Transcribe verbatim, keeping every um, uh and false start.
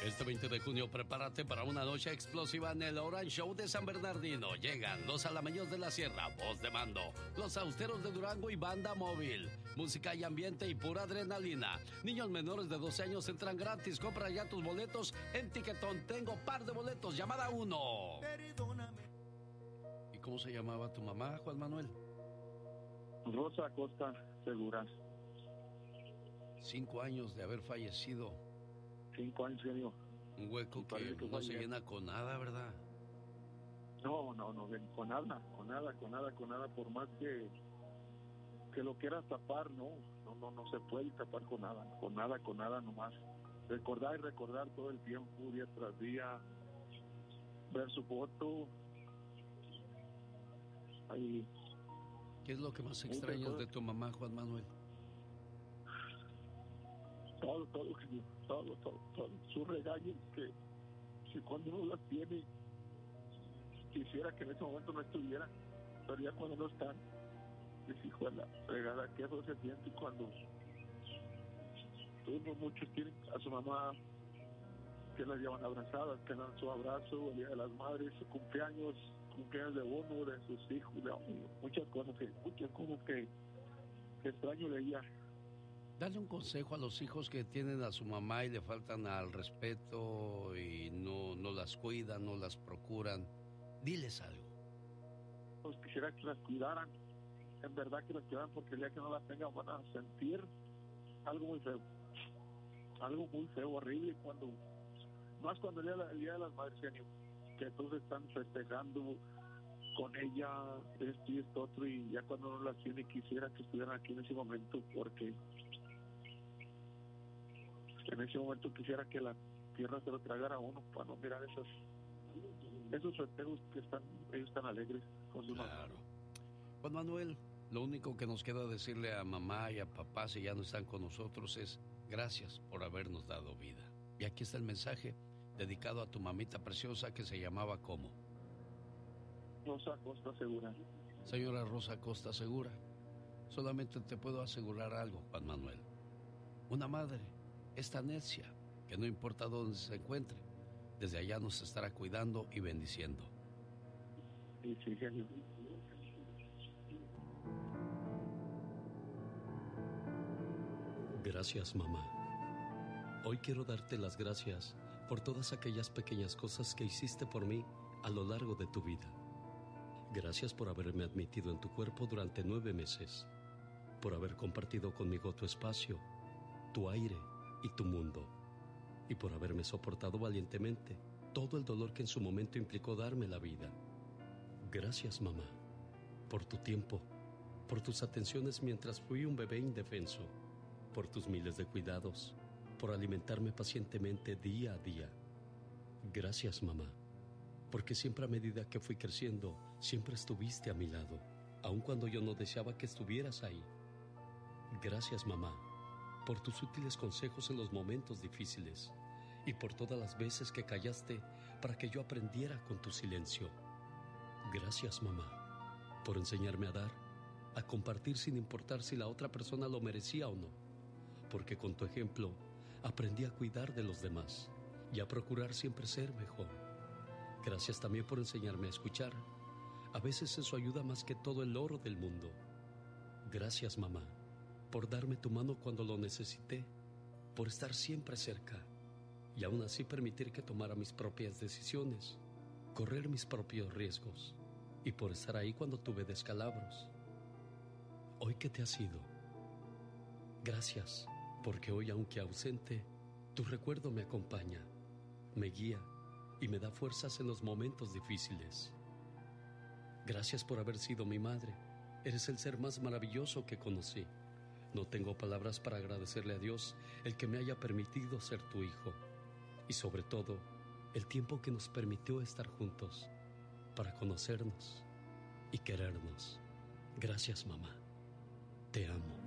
Este veinte de junio, prepárate para una noche explosiva en el Orange Show de San Bernardino. Llegan los Alameños de la Sierra, Voz de Mando, los Austeros de Durango y Banda Móvil. Música y ambiente y pura adrenalina. Niños menores de doce años entran gratis. Compra ya tus boletos en Tiquetón. Tengo par de boletos. Llamada uno. Perdóname. ¿Y cómo se llamaba tu mamá, Juan Manuel? Rosa Acosta Segura. Cinco años de haber fallecido. Cinco años, serio. Un hueco que, que no se llena con nada, ¿verdad? No, no, no, con nada, con nada, con nada, con nada, por más que que lo quieras tapar, no, no, no, no se puede tapar con nada, con nada, con nada nomás. Recordar y recordar todo el tiempo, día tras día, ver su foto. Ahí. ¿Qué es lo que más extrañas de tu mamá, Juan Manuel? Todo, todo, todo, todo, todo. Sus regaños que, que cuando uno las tiene, quisiera que en ese momento no estuvieran, pero ya cuando no están, es hijo de la fregada, que eso se siente cuando todos muchos tienen a su mamá que las llevan abrazadas, que dan su abrazo, el Día de las Madres, su cumpleaños, cumpleaños de uno, de sus hijos, de muchas cosas, que, muchas cosas que, que extraño de ella. Dale un consejo a los hijos que tienen a su mamá y le faltan al respeto y no, no las cuidan, no las procuran. Diles algo. Pues quisiera que las cuidaran, en verdad que las cuidaran, porque el día que no las tengan van a sentir algo muy feo, algo muy feo, horrible, cuando, más cuando el día, el día de las Madres, genio, que todos están festejando con ella, esto y esto otro, y ya cuando no las tiene, quisiera que estuvieran aquí en ese momento, porque en ese momento quisiera que la tierra se lo tragara a uno para no mirar esos esos festejos que están, ellos están alegres con su mamá. Claro. Juan Manuel, lo único que nos queda decirle a mamá y a papá, si ya no están con nosotros, es gracias por habernos dado vida. Y aquí está el mensaje dedicado a tu mamita preciosa que se llamaba ¿cómo? Rosa Costa Segura. Señora Rosa Costa Segura, solamente te puedo asegurar algo, Juan Manuel. Una madre es tan necia que no importa dónde se encuentre, desde allá nos estará cuidando y bendiciendo. Sí, sí, genio. Gracias, mamá. Hoy quiero darte las gracias por todas aquellas pequeñas cosas que hiciste por mí a lo largo de tu vida. Gracias por haberme admitido en tu cuerpo durante nueve meses, por haber compartido conmigo tu espacio, tu aire y tu mundo, y por haberme soportado valientemente todo el dolor que en su momento implicó darme la vida. Gracias, mamá, por tu tiempo, por tus atenciones mientras fui un bebé indefenso, por tus miles de cuidados, por alimentarme pacientemente día a día. Gracias, mamá, porque siempre a medida que fui creciendo, siempre estuviste a mi lado, aun cuando yo no deseaba que estuvieras ahí. Gracias, mamá, por tus útiles consejos en los momentos difíciles y por todas las veces que callaste para que yo aprendiera con tu silencio. Gracias, mamá, por enseñarme a dar, a compartir sin importar si la otra persona lo merecía o no, porque con tu ejemplo aprendí a cuidar de los demás y a procurar siempre ser mejor. Gracias también por enseñarme a escuchar. A veces eso ayuda más que todo el oro del mundo. Gracias, mamá, por darme tu mano cuando lo necesité, por estar siempre cerca y aún así permitir que tomara mis propias decisiones, correr mis propios riesgos y por estar ahí cuando tuve descalabros. Hoy que te has ido, gracias, porque hoy, aunque ausente, tu recuerdo me acompaña, me guía y me da fuerzas en los momentos difíciles. Gracias por haber sido mi madre. Eres el ser más maravilloso que conocí. No tengo palabras para agradecerle a Dios el que me haya permitido ser tu hijo. Y sobre todo, el tiempo que nos permitió estar juntos para conocernos y querernos. Gracias, mamá. Te amo.